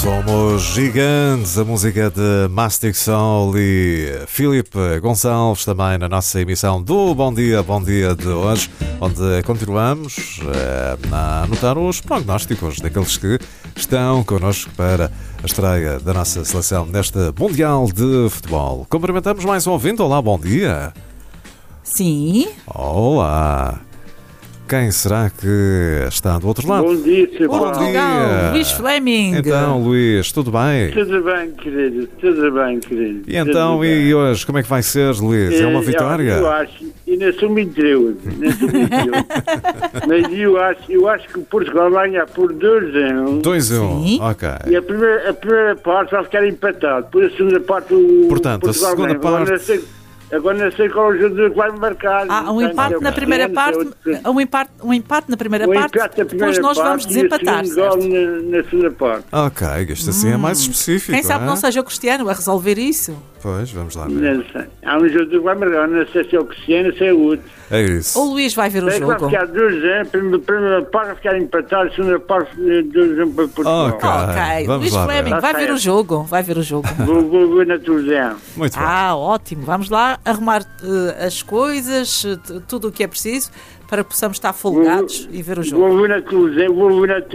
Somos gigantes, a música de Mastic Soul e Filipe Gonçalves também na nossa emissão do Bom Dia de hoje, onde continuamos a anotar os prognósticos daqueles que estão connosco para a estreia da nossa seleção neste Mundial de Futebol. Cumprimentamos mais um ouvinte. Olá, bom dia. Sim. Olá. Quem será que está do outro lado? Bom dia, Sr. Bom Paulo. dia. Luís Fleming. Então, Luís, tudo bem? Tudo bem, querido. Tudo bem, querido. E então, e hoje, como é que vai ser, Luís? É uma vitória? Eu acho, e não sou mentira, mas eu acho que o Portugal vai ganhar por 2-1. 2-1, Sim. ok. E a primeira parte vai ficar empatado. Depois a segunda parte o Portanto, a Portugal segunda ganha. parte... Agora não sei qual é o jogador que vai marcar. Um empate na primeira parte, um empate na primeira parte, depois nós vamos desempatar. Gol na segunda parte. Ok, isto assim é mais específico. Quem sabe é? não seja o Cristiano a resolver isso. Pois, vamos lá ver. Não sei. Há um jogador que vai marcar. Não sei se é o Cristiano, se é o outro. É isso. O Luís vai ver o Sei que vai jogo. ficar 2-1, primeira parte vai ficar empatado, a segunda parte 2-1 para Portugal. Ok. Ok, Vamos Luís lá Fleming, ver. vai ver o jogo. Vai ver o jogo. Vou ver na televisão. Muito bem. Ótimo. Vamos lá arrumar as coisas, tudo o que é preciso para que possamos estar folgados e ver o jogo. Vou ver na televisão,